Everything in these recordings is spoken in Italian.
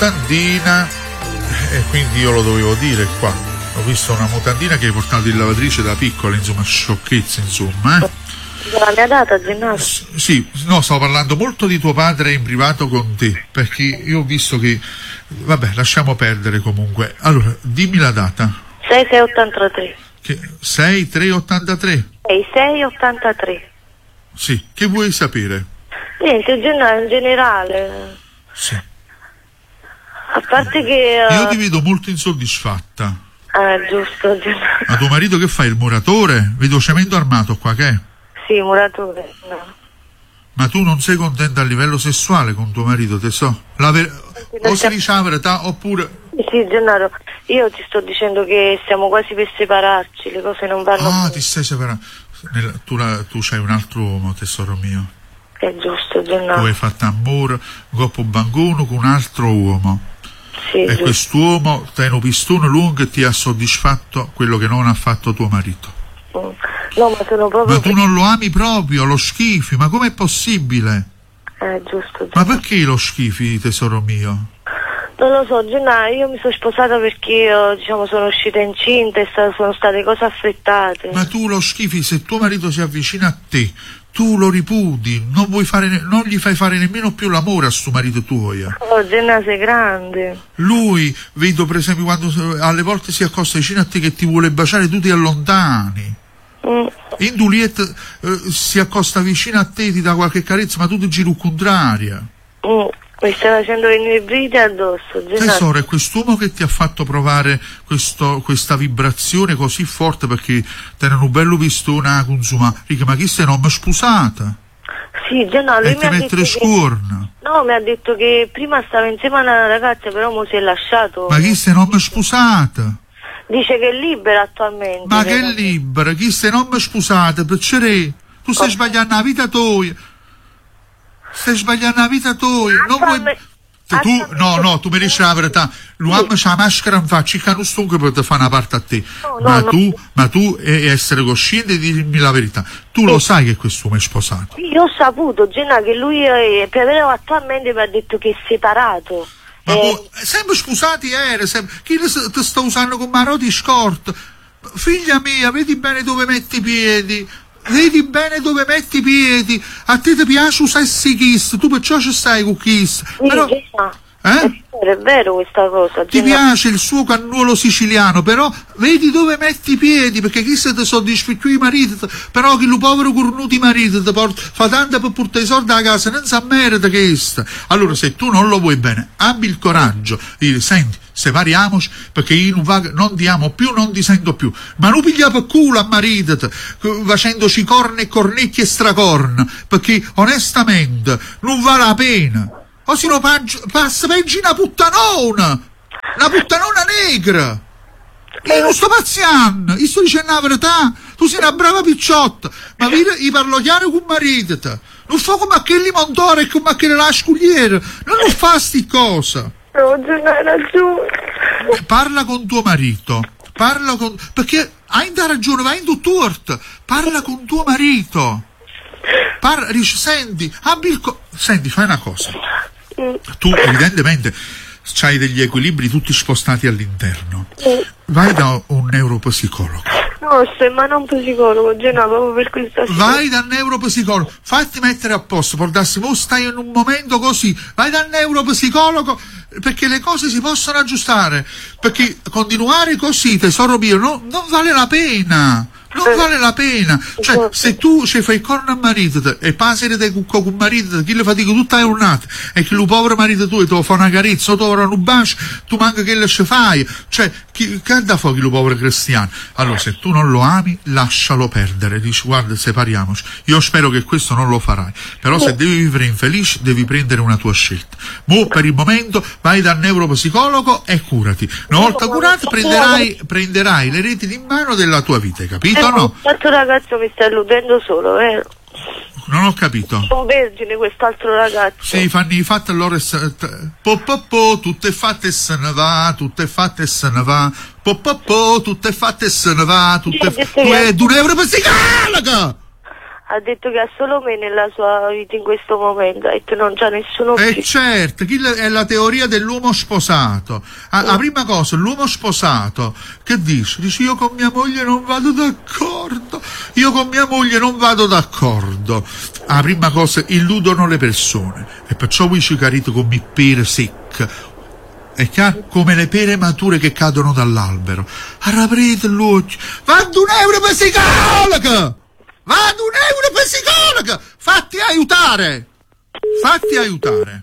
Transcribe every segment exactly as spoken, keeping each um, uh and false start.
mutandina, e quindi io lo dovevo dire qua. Ho visto una mutandina che hai portato in lavatrice da piccola, insomma, sciocchezze, insomma, eh. La mia data, Gennaro? S- sì, no, stavo parlando molto di tuo padre in privato con te, perché io ho visto che, vabbè, lasciamo perdere comunque. Allora, dimmi la data. sei sei ottantatré. Che, sei tre ottantatré? sei sei ottantatré. Sì, che vuoi sapere? Niente, Gennaro, in generale. Sì. A parte che... Uh... Io ti vedo molto insoddisfatta. Eh, giusto, Gennaro. Ma tuo marito che fa, il muratore? Vedo cemento armato qua, che è? Sì, muratore, no. Ma tu non sei contenta a livello sessuale con tuo marito, te so? La ver- o si dice la verità oppure... Sì, Gennaro, io ti sto dicendo che stiamo quasi per separarci, le cose non vanno Ah, bene. ti stai separando. Nella, tu, la, tu c'hai un altro uomo, tesoro mio. È giusto, Gennaro. Tu hai fatto amore coppo banguno con un altro uomo. Sì, e giusto. Quest'uomo ti ha un pistone lungo e ti ha soddisfatto quello che non ha fatto tuo marito. Mm. No, ma sono proprio... Ma tu non lo ami proprio, lo schifi, ma com'è possibile? Eh, giusto, Gennaro. Ma perché lo schifi, tesoro mio? Non lo so, Gennaro, io mi sono sposata perché io, diciamo, sono uscita incinta e sta- sono state cose affrettate. Ma tu lo schifi, se tuo marito si avvicina a te, tu lo ripudi, non vuoi fare, ne- non gli fai fare nemmeno più l'amore a suo marito tuo. eh. Oh, Gennaro, sei grande. Lui, vedo per esempio quando eh, alle volte si accosta vicino a te che ti vuole baciare, tu ti allontani. Mm. In Juliet eh, si accosta vicino a te, ti dà qualche carezza, ma tu ti giri contraria. Mm. Mi stai facendo venire i brividi addosso, Gennaro. Tesoro, è quest'uomo che ti ha fatto provare questo, questa vibrazione così forte perché te ne un bello pistone, insomma, dice, ma chi sei non mi sposata? Sì, Gennaro, E lui mi ti ha detto mettere che... scuorna. No, mi ha detto che prima stava insieme a una ragazza, però mo si è lasciato. Ma chi sei non mi sposata? Dice che è libera attualmente. Ma che Gennaro. è libera? Chi sei non mi sposata? Piacere? Tu stai Oh. sbagliando la vita tua. Stai sbagliando la vita tua. Non vuoi... Attualme- Tu, attualmente- no, no, tu mi dici la verità. L'uomo c'ha la maschera in faccia, che non stunque per te fare una parte a te. No, no, ma, no. tu, ma tu e essere cosciente di dirmi la verità. Tu lo sai che quest'uomo è sposato. Sì, io ho saputo, Gennaro, che lui eh, però attualmente mi ha detto che è separato. Ma Eh, poi, sempre scusati, era, sempre, chi le- ti sta usando con maroti scort? Figlia mia, vedi bene dove metti i piedi. Vedi bene dove metti i piedi. A te ti piace usare il kiss, tu perciò ci stai con kiss. sì, Però, Gennaro, eh? è vero, è vero questa cosa. Ti Gennaro. piace il suo cannuolo siciliano, però vedi dove metti i piedi, perché chi se ti soddisfa più i mariti, però chi lo povero cornuto i mariti ti porta, fa tanto per portare i soldi a casa, non sa merita che sta. Allora, se tu non lo vuoi bene, abbi il coraggio di dire, senti, separiamoci, perché io non, va, non ti amo più, non ti sento più. Ma non piglia per culo a marito, facendoci corna e cornecchie e stracorna, perché onestamente non vale la pena. O se no pag- passa peggio una puttanona, una puttanona negra. Io non sto pazziando, io sto dicendo la verità, tu sei una brava picciotta, ma vedi, io parlo chiaro con marito, non fa come a quelli montore e come a quelli la scugliera, non lo fa sti cosa. No, Gennaro, hai ragione. Parla con tuo marito, parla con... perché hai da ragione, vai in tutt'orto, parla con tuo marito. Parla, dice, senti, abbi il co- senti, fai una cosa. Tu evidentemente c'hai degli equilibri tutti spostati all'interno. Vai da un neuropsicologo. No, sto in mano a un psicologo, Gennaro, proprio per questa Vai dal neuropsicologo, fatti mettere a posto, per darsi, mo stai in un momento così, vai dal neuropsicologo perché le cose si possono aggiustare, perché continuare così, tesoro mio, no, non vale la pena. Non vale la pena, cioè se tu ci fai corno a marito e passi te con un marito, chi le fatica tutta è un'altra e che lo povero marito tuo ti fa una carezza o ti fa un bacio, tu manca che le ci fai, cioè chi, che da fuoco lo povero cristiano. Allora se tu non lo ami lascialo perdere, dici guarda separiamoci, io spero che questo non lo farai, però se devi vivere infelice devi prendere una tua scelta. Mo per il momento vai dal neuropsicologo e curati, una volta curato prenderai, prenderai le redini in mano della tua vita, hai capito? Eh, No? Quest'altro ragazzo mi sta illudendo solo, vero? Non ho capito. Sono vergine quest'altro ragazzo. Sì, fanno i fatti allora s- t- po po po, tutto è fatto e se ne va, tutto è fatto e se ne va, po po po, tutto è fatto e se ne va, tutto è Sì, fatto. Tu è di un euro per psicologa! ha detto che ha solo me nella sua vita in questo momento, ha detto non c'ha nessuno più. E certo, chi è la teoria dell'uomo sposato. A, la prima cosa, l'uomo sposato, che dice? Dice io con mia moglie non vado d'accordo, io con mia moglie non vado d'accordo. La prima cosa, illudono le persone, e perciò voi ci carite come pere secche, è chiaro? Come le pere mature che cadono dall'albero. Arraprete l'occhio, vado un euro per psicologa! Vado un euro per psicologa! Fatti aiutare! Fatti aiutare!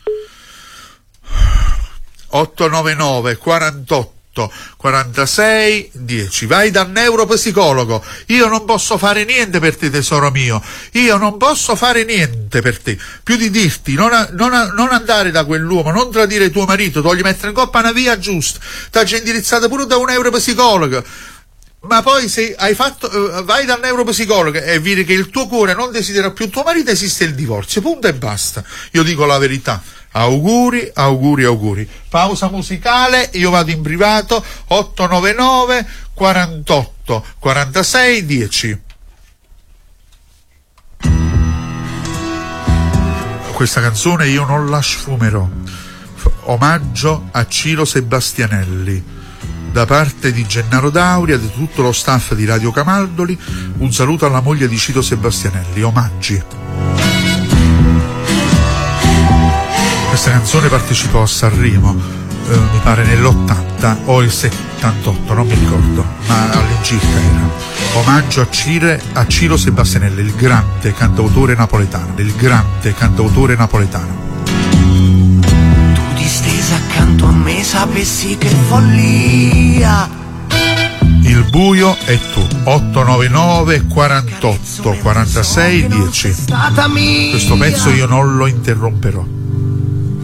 otto nove nove quarantotto quarantasei dieci. Vai dal neuropsicologo. Io non posso fare niente per te, tesoro mio. Io non posso fare niente per te. Più di dirti, non, a, non, a, non andare da quell'uomo, non tradire tuo marito, togli mettere in coppa una via giusta. T'ha indirizzata pure da un neuropsicologo. Ma poi se hai fatto, uh, vai dal neuropsicologo e vedi che il tuo cuore non desidera più tuo marito, esiste il divorzio, punto e basta. Io dico la verità. Auguri, auguri, auguri. Pausa musicale, io vado in privato. Otto nove nove quarantotto quarantasei dieci. Questa canzone io non la sfumerò. Omaggio a Ciro Sebastianelli da parte di Gennaro Dauria, di tutto lo staff di Radio Camaldoli. Un saluto alla moglie di Ciro Sebastianelli. Omaggi. Questa canzone partecipò a Sanremo, eh, mi pare nell'ottanta o il settantotto, non mi ricordo, ma all'incirca era. Omaggio a, Cire, a Ciro Sebastianelli, il grande cantautore napoletano, il grande cantautore napoletano. Tu distesa accanto a me sapessi che follia. Il buio è tu. Otto nove nove quarantotto quarantasei dieci. Questo pezzo io non lo interromperò.